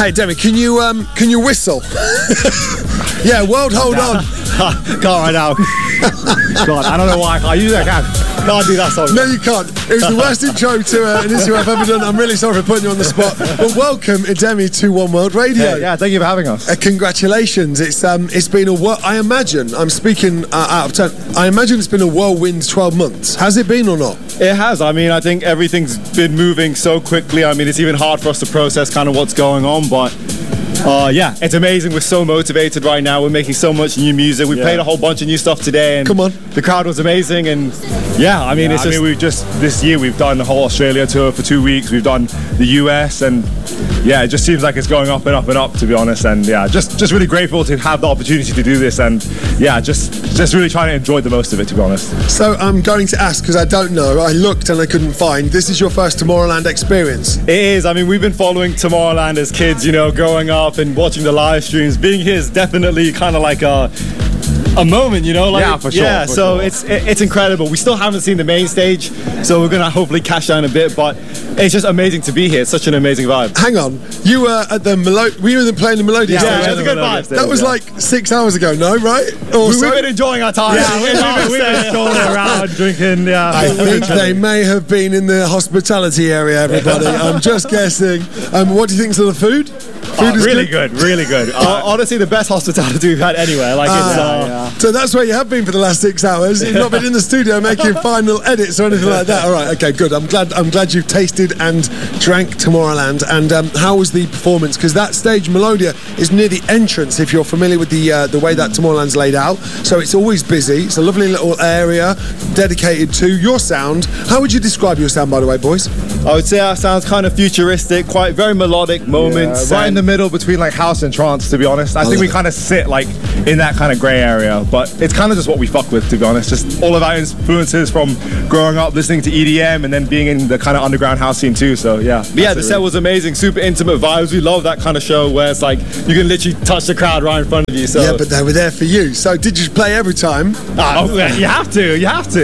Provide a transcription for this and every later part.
Hey, Demi, can you whistle? Yeah, World Hold On. Can't right now. God, I don't know why. I usually can't do that song. No, you can't. It was the worst intro to an interview I've ever done. I'm really sorry for putting you on the spot. But welcome, Demi, to One World Radio. Yeah, thank you for having us. Congratulations. It's been I imagine, I'm speaking out of turn, I imagine it's been a whirlwind 12 months. Has it been or not? It has. I mean, I think everything's been moving so quickly. I mean, it's even hard for us to process kind of what's going on, but yeah, it's amazing. We're so motivated right now. We're making so much new music. We played a whole bunch of new stuff today, and come on, the crowd was amazing. And yeah, I mean, we've just this year we've done the whole Australia tour for 2 weeks. We've done the US, and yeah, it just seems like it's going up and up and up, to be honest. And yeah, just really grateful to have the opportunity to do this, and yeah, just really trying to enjoy the most of it, to be honest. So I'm going to ask, because I don't know. I looked and I couldn't find. This is your first Tomorrowland experience? It is. I mean, we've been following Tomorrowland as kids, you know, growing up and watching the live streams. Being here is definitely kind of like a moment, you know, like, yeah, for sure. Yeah, so it's incredible. We still haven't seen the main stage, so we're gonna hopefully cash down a bit, but it's just amazing to be here. It's such an amazing vibe. Hang on, you were at the playing the Melodious stage? Yeah, it was a good vibe. That was like 6 hours ago, no, right? We've been enjoying our time. Yeah, we've been strolling around, drinking. Yeah, I think they may have been in the hospitality area, everybody. I'm just guessing. What do you think of the food? Food is really good, really good. Honestly, the best hospitality we've had anywhere. Like So that's where you have been for the last 6 hours. You've not been in the studio making final edits or anything like that. All right, okay, good. I'm glad you've tasted and drank Tomorrowland. And how was the performance? Because that stage, Melodia, is near the entrance. If you're familiar with the way that Tomorrowland's laid out, so it's always busy. It's a lovely little area dedicated to your sound. How would you describe your sound, by the way, boys? I would say our sound's kind of futuristic, quite very melodic moments. Right in the middle between like house and trance, to be honest. I think we kind of sit like in that kind of grey area, but it's kind of just what we fuck with, to be honest. Just all of our influences from growing up listening to EDM and then being in the kind of underground house scene too, so yeah. But yeah, the set was amazing, super intimate vibes. We love that kind of show where it's like you can literally touch the crowd right in front of you. So. Yeah, but they were there for you. So did you play every time? You have to.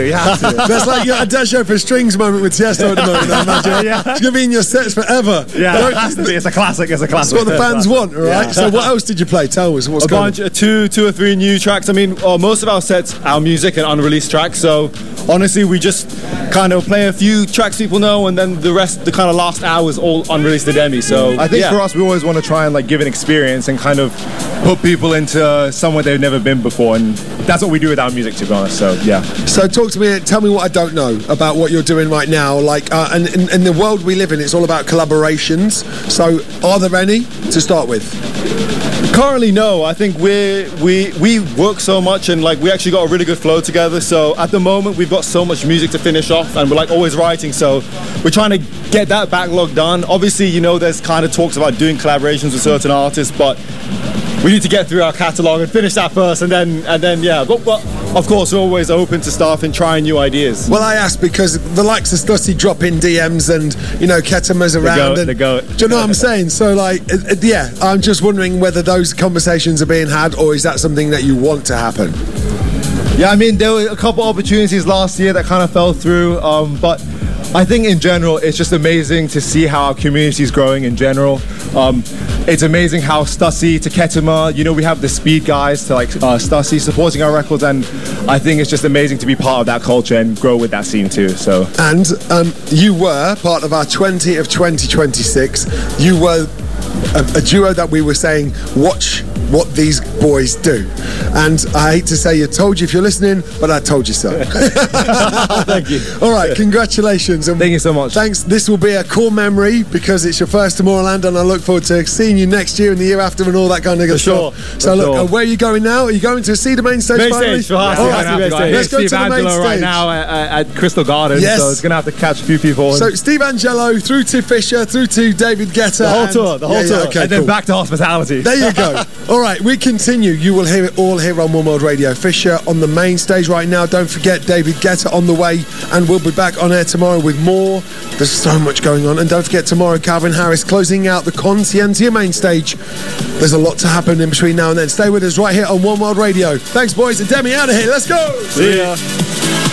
That's like your Adagio for Strings moment with Tiesto at the moment, I imagine. Yeah. It's going to be in your sets forever. Yeah, it has to be. It's a classic. That's what the fans want, all right? Yeah. So what else did you play? Tell us what's going on. A bunch, two or three new tracks. I mean, most of our sets, our music and unreleased tracks. So honestly, we just kind of play a few tracks people know, and then the rest, the kind of last hour is all unreleased to Demi. So I think for us, we always want to try and like give an experience and kind of put people into somewhere they've never been before, and that's what we do with our music, to be honest. So yeah. So talk to me, tell me what I don't know about what you're doing right now. Like, and in the world we live in, it's all about collaborations. So are there any to start with? Currently, no. I think we work so much, and like we actually got a really good flow together. So at the moment, we've got so much music to finish off, and we're like always writing. So we're trying to get that backlog done. Obviously, you know, there's kind of talks about doing collaborations with certain artists, but we need to get through our catalogue and finish that first, and then yeah. But of course, we're always open to stuff and trying new ideas. Well, I asked because the likes of Stussy drop in DMs, and you know, Ketama's around. The goat. Do you know what I'm saying? So like, yeah, I'm just wondering whether those conversations are being had, or is that something that you want to happen? Yeah, I mean, there were a couple opportunities last year that kind of fell through, but I think in general, it's just amazing to see how our community is growing in general. It's amazing how Stussy to Ketama, you know, we have the Speed guys to like Stussy supporting our records, and I think it's just amazing to be part of that culture and grow with that scene too. So. And you were part of our 20 of 2026. You were a duo that we were saying, watch what these boys do. And I hate to say you told you if you're listening, but I told you so. Thank you. All right, congratulations. And thank you so much. Thanks. This will be a core memory because it's your first Tomorrowland, and I look forward to seeing you next year and the year after and all that kind of good stuff. Sure. So look, where are you going now? Are you going to see the main stage finally? Stage, Let's go to the main stage. Right now at Crystal Gardens, so it's going to have to catch a few people. So Steve Angello through to Fisher, through to David Guetta. The whole tour. Okay, and then back to hospitality. There you go. All right, we continue. You will hear it all here on One World Radio. Fisher on the main stage right now. Don't forget David Guetta on the way, and we'll be back on air tomorrow with more. There's so much going on. And don't forget tomorrow, Calvin Harris closing out the Conscientia main stage. There's a lot to happen in between now and then. Stay with us right here on One World Radio. Thanks, boys, and Demi out of here. Let's go. See ya.